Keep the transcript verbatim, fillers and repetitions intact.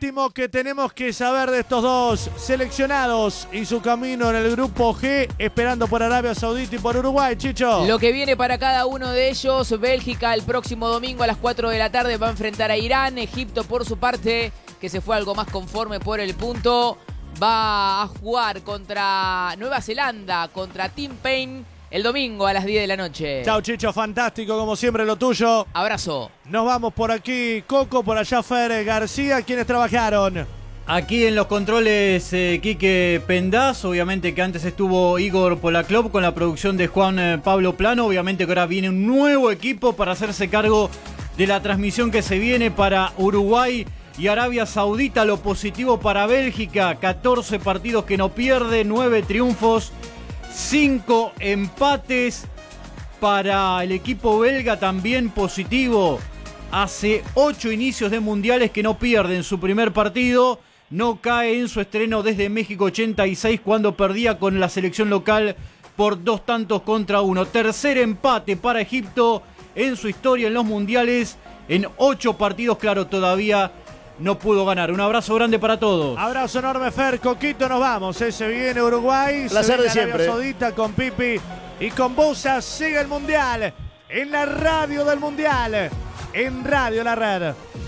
último que tenemos que saber de estos dos seleccionados y su camino en el grupo G, esperando por Arabia Saudita y por Uruguay, Chicho. Lo que viene para cada uno de ellos: Bélgica el próximo domingo a las cuatro de la tarde va a enfrentar a Irán. Egipto, por su parte, que se fue algo más conforme por el punto, va a jugar contra Nueva Zelanda, contra Tim Payne, el domingo a las diez de la noche. Chau, Chicho, fantástico como siempre lo tuyo. Abrazo. Nos vamos por aquí, Coco, por allá Fer García. ¿Quiénes trabajaron? Aquí en los controles, eh, Quique Pendaz, obviamente que antes estuvo Igor Polaclop con la producción de Juan eh, Pablo Plano, obviamente que ahora viene un nuevo equipo para hacerse cargo de la transmisión que se viene para Uruguay y Arabia Saudita. Lo positivo para Bélgica, catorce partidos que no pierde, nueve triunfos, cinco empates. Para el equipo belga también positivo. Hace ocho inicios de mundiales que no pierden su primer partido. No cae en su estreno desde México ochenta y seis, cuando perdía con la selección local por dos tantos contra uno. Tercer empate para Egipto en su historia en los mundiales. En ocho partidos, claro, todavía no pudo ganar. Un abrazo grande para todos. Abrazo enorme, Fer. Coquito, nos vamos. ¿eh? Se viene Uruguay. Placer se viene de siempre. Arabia Saudita con Pipi y con Busa. Sigue el Mundial en la radio del Mundial. En Radio La Red.